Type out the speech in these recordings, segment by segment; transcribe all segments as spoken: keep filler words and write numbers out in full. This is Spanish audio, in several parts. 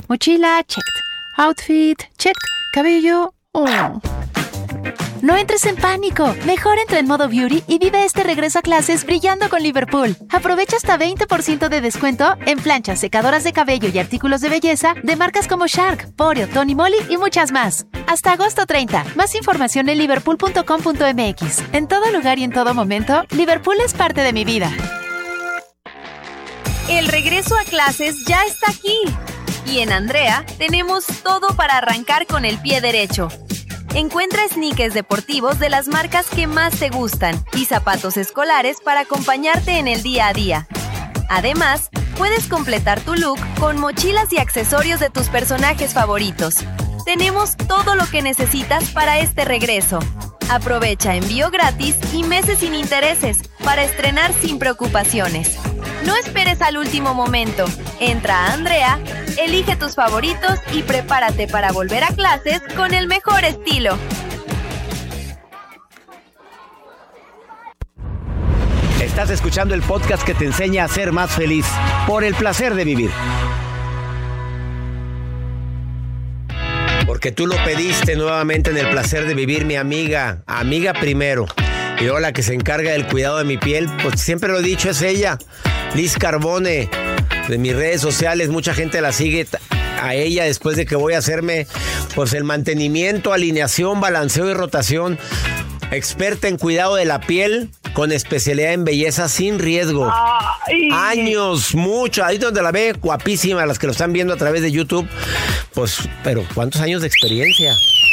Mochila, checked. Outfit, checked. Cabello, oh. No entres en pánico. Mejor entra en modo beauty y vive este regreso a clases brillando con Liverpool. Aprovecha hasta veinte por ciento de descuento en planchas, secadoras de cabello y artículos de belleza de marcas como Shark, Oreo, Tony Moly y muchas más. Hasta agosto treinta. Más información en liverpool punto com punto m x. En todo lugar y en todo momento, Liverpool es parte de mi vida. El regreso a clases ya está aquí. Y en Andrea tenemos todo para arrancar con el pie derecho. Encuentra sneakers deportivos de las marcas que más te gustan y zapatos escolares para acompañarte en el día a día. Además, puedes completar tu look con mochilas y accesorios de tus personajes favoritos. Tenemos todo lo que necesitas para este regreso. Aprovecha envío gratis y meses sin intereses para estrenar sin preocupaciones. No esperes al último momento. Entra a Andrea, elige tus favoritos y prepárate para volver a clases con el mejor estilo. Estás escuchando el podcast que te enseña a ser más feliz por el placer de vivir. Porque tú lo pediste nuevamente en el placer de vivir, mi amiga. Amiga primero. Y luego la que se encarga del cuidado de mi piel, pues siempre lo he dicho, es ella. Liz Carbone, de mis redes sociales, mucha gente la sigue a ella después de que voy a hacerme pues el mantenimiento, alineación, balanceo y rotación. Experta en cuidado de la piel, con especialidad en belleza sin riesgo. Ay. Años, mucho. Ahí donde la ve, guapísima, las que lo están viendo a través de YouTube. Pues, pero ¿cuántos años de experiencia?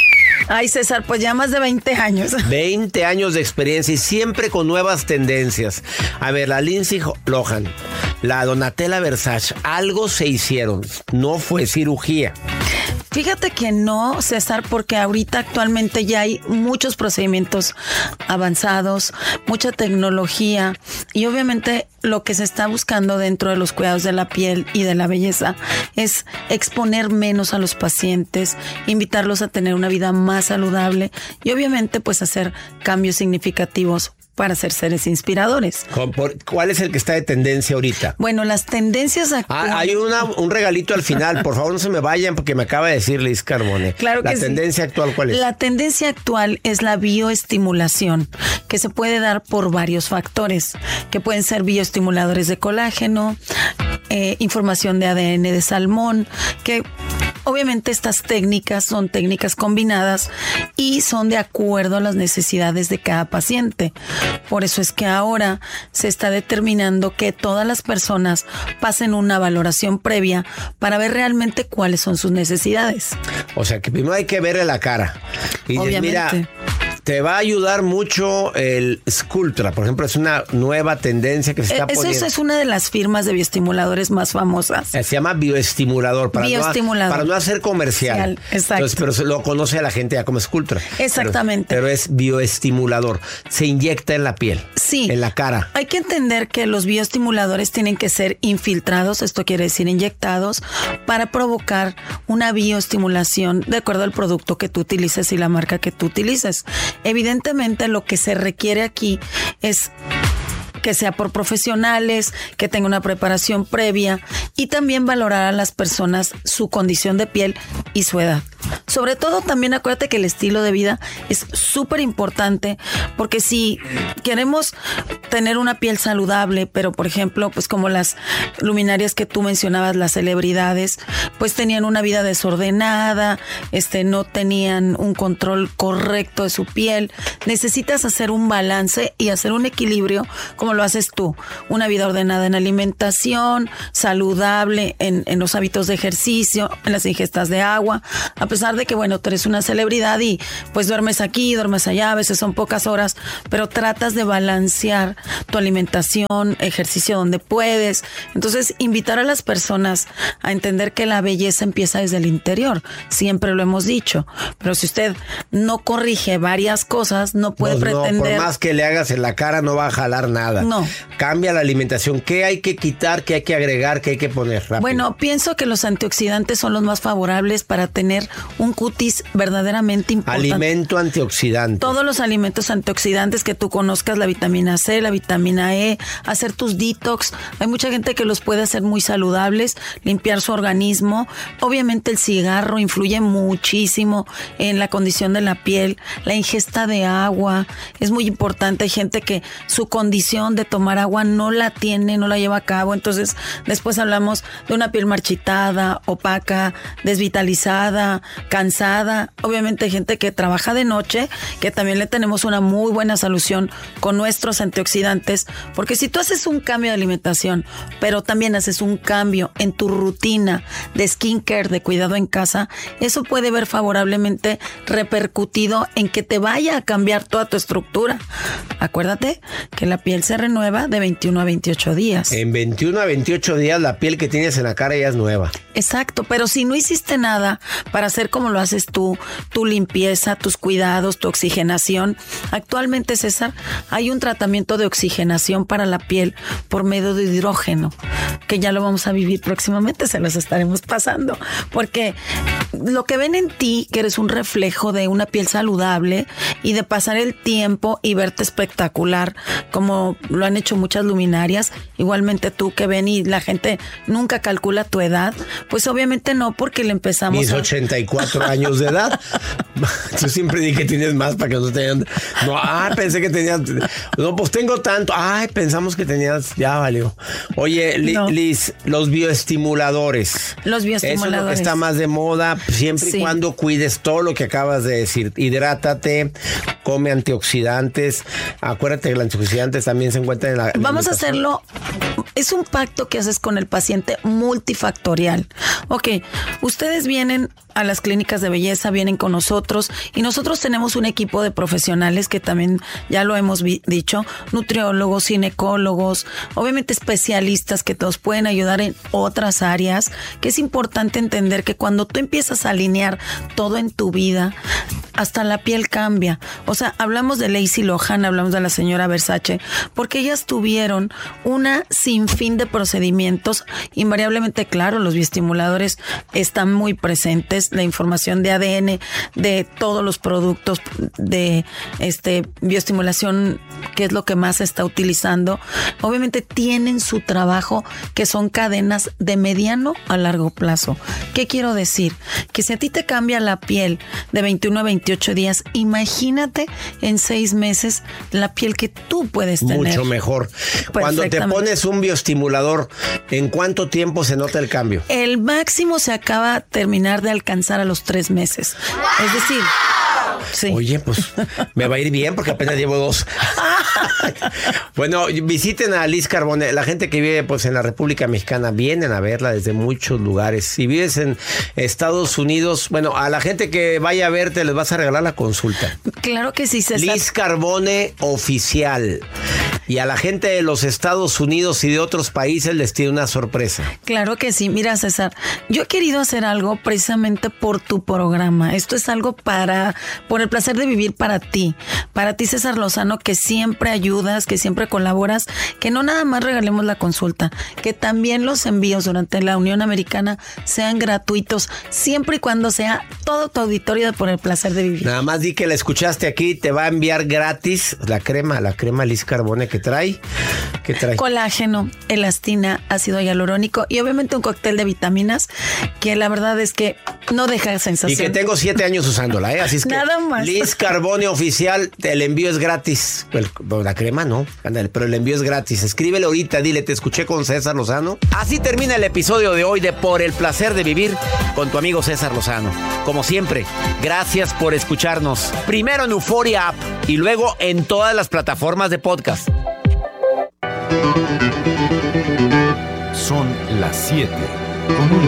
Ay, César, pues ya más de veinte años. veinte años de experiencia y siempre con nuevas tendencias. A ver, la Lindsay Lohan, la Donatella Versace, algo se hicieron. No fue cirugía. Fíjate que no, César, porque ahorita actualmente ya hay muchos procedimientos avanzados, mucha tecnología y obviamente lo que se está buscando dentro de los cuidados de la piel y de la belleza es exponer menos a los pacientes, invitarlos a tener una vida más saludable y obviamente pues hacer cambios significativos para ser seres inspiradores. ¿Cuál es el que está de tendencia ahorita? Bueno, las tendencias actuales... Ah, hay una, un regalito al final. Por favor, no se me vayan porque me acaba de decir Liz Carbone. Claro que La sí. tendencia actual, ¿cuál es? La tendencia actual es la bioestimulación, que se puede dar por varios factores, que pueden ser bioestimuladores de colágeno, eh, información de A D N de salmón, que... Obviamente estas técnicas son técnicas combinadas y son de acuerdo a las necesidades de cada paciente. Por eso es que ahora se está determinando que todas las personas pasen una valoración previa para ver realmente cuáles son sus necesidades. O sea que primero hay que verle la cara. Y obviamente. Mira, te va a ayudar mucho el Sculptra, por ejemplo, es una nueva tendencia que se está Eso poniendo. es una de las firmas de bioestimuladores más famosas. Se llama bioestimulador, para, bioestimulador. No, para no hacer comercial. Exacto. Entonces, pero se lo conoce a la gente ya como Sculptra. Exactamente. Pero, pero es bioestimulador. Se inyecta en la piel. Sí. En la cara. Hay que entender que los bioestimuladores tienen que ser infiltrados, esto quiere decir inyectados, para provocar una bioestimulación de acuerdo al producto que tú utilices y la marca que tú utilices. Evidentemente lo que se requiere aquí es que sea por profesionales, que tenga una preparación previa y también valorar a las personas su condición de piel y su edad. Sobre todo también acuérdate que el estilo de vida es súper importante porque si queremos tener una piel saludable, pero por ejemplo, pues como las luminarias que tú mencionabas, las celebridades, pues tenían una vida desordenada, este, no tenían un control correcto de su piel, necesitas hacer un balance y hacer un equilibrio como lo haces tú, una vida ordenada en alimentación, saludable en, en los hábitos de ejercicio, en las ingestas de agua, a pesar de que bueno, tú eres una celebridad y pues duermes aquí, duermes allá, a veces son pocas horas, pero tratas de balancear tu alimentación, ejercicio donde puedes. Entonces, invitar a las personas a entender que la belleza empieza desde el interior, siempre lo hemos dicho, pero si usted no corrige varias cosas, no puede pues pretender... No, por más que le hagas en la cara, no va a jalar nada. No. Cambia la alimentación. ¿Qué hay que quitar? ¿Qué hay que agregar? ¿Qué hay que poner? Rápido. Bueno, pienso que los antioxidantes son los más favorables para tener un cutis verdaderamente importante. Alimento antioxidante. Todos los alimentos antioxidantes que tú conozcas, la vitamina C, la vitamina E, hacer tus detox. Hay mucha gente que los puede hacer muy saludables, limpiar su organismo. Obviamente el cigarro influye muchísimo en la condición de la piel, la ingesta de agua es muy importante. Hay gente que su condición de tomar agua no la tiene, no la lleva a cabo, entonces después hablamos de una piel marchitada, opaca, desvitalizada, cansada. Obviamente hay gente que trabaja de noche, que también le tenemos una muy buena solución con nuestros antioxidantes, porque si tú haces un cambio de alimentación, pero también haces un cambio en tu rutina de skincare, de cuidado en casa, eso puede ver favorablemente repercutido en que te vaya a cambiar toda tu estructura. Acuérdate que la piel se renueva de veintiuno a veintiocho días. En veintiuno a veintiocho días la piel que tienes en la cara ya es nueva. Exacto, pero si no hiciste nada para hacer como lo haces tú, tu limpieza, tus cuidados, tu oxigenación. Actualmente, César, hay un tratamiento de oxigenación para la piel por medio de hidrógeno, que ya lo vamos a vivir próximamente, se los estaremos pasando, porque lo que ven en ti, que eres un reflejo de una piel saludable y de pasar el tiempo y verte espectacular, como lo han hecho muchas luminarias, igualmente tú que ven y la gente nunca calcula tu edad, pues obviamente no, porque le empezamos Mis a... ochenta y cuatro años de edad. Yo siempre dije que tienes más para que no tengan... No, ah, pensé que tenías... No, pues tengo tanto. Ay, pensamos que tenías... Ya valió. Oye, Li- No. Liz, los bioestimuladores. Los bioestimuladores. Eso es lo que está más de moda, siempre Sí. y cuando cuides todo lo que acabas de decir. Hidrátate, come antioxidantes. Acuérdate que los antioxidantes también se encuentran en la... en la Vamos a alimentación. hacerlo, es un pacto que haces con el paciente multifactorial. Ok, ustedes vienen a las clínicas de belleza, vienen con nosotros y nosotros tenemos un equipo de profesionales que también ya lo hemos vi- dicho, nutriólogos, ginecólogos, obviamente especialistas que nos pueden ayudar en otras áreas, que es importante entender que cuando tú empiezas a alinear todo en tu vida, hasta la piel cambia. O sea, hablamos de Lacey Lohan, hablamos de la señora Versace, porque ellas tuvieron una sinfín de procedimientos. Invariablemente, claro, los bioestimuladores están muy presentes, la información de A D N de todos los productos de este bioestimulación, que es lo que más se está utilizando, obviamente tienen su trabajo, que son cadenas de mediano a largo plazo. ¿Qué quiero decir? Que si a ti te cambia la piel de veintiuno a veintiocho días, imagínate en seis meses la piel que tú puedes tener. Mucho mejor. Cuando te Perfectamente. pones un bioestimulador, ¿en cuánto tiempo se nota el cambio? El máximo se acaba de terminar de alcanzar a los tres meses. Es decir, sí. Oye, pues me va a ir bien porque apenas llevo dos. Bueno, visiten a Liz Carbone. La gente que vive pues en la República Mexicana vienen a verla desde muchos lugares. Si vives en Estados Unidos, bueno, a la gente que vaya a verte les vas a regalar la consulta. Claro que sí, César. Liz Carbone Oficial. Y a la gente de los Estados Unidos y de otros países les tiene una sorpresa. Claro que sí. Mira, César, yo he querido hacer algo precisamente por tu programa. Esto es algo para, por el placer de vivir para ti. Para ti, César Lozano, que siempre ayudas, que siempre colaboras, que no nada más regalemos la consulta, que también los envíos durante la Unión Americana sean gratuitos, siempre y cuando sea todo tu auditorio de por el placer de vivir. Nada más di que la escuchaste aquí, te va a enviar gratis la crema, la crema Liz Carbone que trae. ¿Qué trae? Colágeno, elastina, ácido hialurónico y obviamente un cóctel de vitaminas que la verdad es que no deja sensación. Y que tengo siete años usándola, ¿eh? Así es que Nada más. Liz Carbone Oficial, el envío es gratis. El- la crema no, ándale, pero el envío es gratis. Escríbele ahorita, dile, te escuché con César Lozano. Así termina el episodio de hoy de Por el Placer de Vivir con tu amigo César Lozano. Como siempre, gracias por escucharnos. Primero en Euforia App y luego en todas las plataformas de podcast. Son las siete. Con un